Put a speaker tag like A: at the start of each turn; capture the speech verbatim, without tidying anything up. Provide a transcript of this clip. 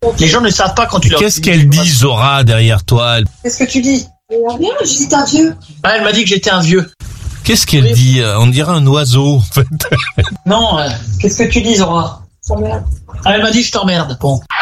A: Les gens ne savent pas quand tu leur...
B: Qu'est-ce qu'elle dit, Zora, derrière toi?
C: Qu'est-ce que tu dis? Bien, je dis t'es un vieux.
A: Ah, elle m'a dit que j'étais un vieux.
B: Qu'est-ce qu'elle
A: Oui.
B: dit? On dirait un oiseau, en fait.
A: Non, euh, qu'est-ce que tu dis, Zora?
C: Oh merde.
A: Ah, elle m'a dit je t'emmerde. Bon.